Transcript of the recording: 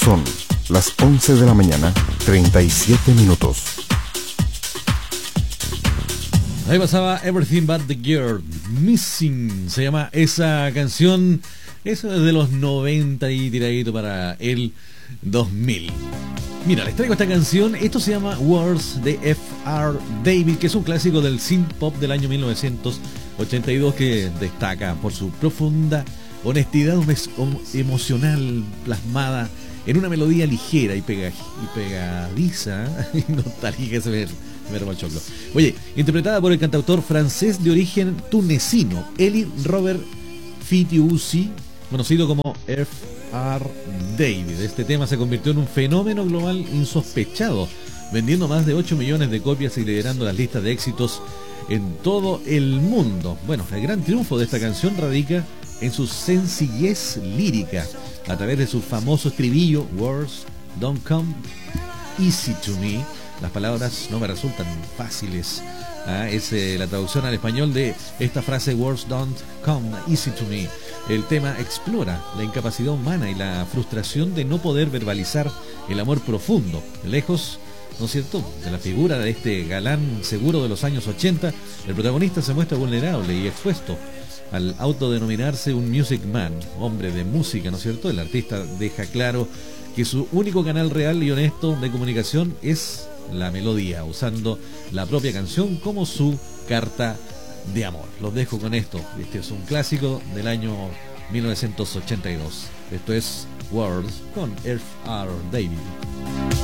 Son las 11 de la mañana, 37 minutos. Ahí pasaba Everything But The Girl, Missing, se llama esa canción. Eso es de los 90 y tiradito para el 2000. Mira, les traigo esta canción. Esto se llama Words de F.R. David, que es un clásico del synth pop del año 1982 que destaca por su profunda honestidad emocional plasmada en una melodía ligera y pegadiza y nostálgica. Se me robó el choclo. Oye, interpretada por el cantautor francés de origen tunecino Eli Robert Fitiusi, conocido como F.R. David. Este tema se convirtió en un fenómeno global insospechado, vendiendo más de 8 millones de copias y liderando las listas de éxitos en todo el mundo. Bueno, el gran triunfo de esta canción radica en su sencillez lírica, a través de su famoso estribillo Words don't come easy to me. Las palabras no me resultan fáciles. Es la traducción al español de esta frase, Words don't come easy to me. El tema explora la incapacidad humana y la frustración de no poder verbalizar el amor profundo. Lejos, ¿no es cierto?, de la figura de este galán seguro de los años 80, el protagonista se muestra vulnerable y expuesto al autodenominarse un music man, hombre de música, ¿no es cierto? El artista deja claro que su único canal real y honesto de comunicación es la melodía, usando la propia canción como su carta de amor. Los dejo con esto. Este es un clásico del año 1982. Esto es Words con F.R. David.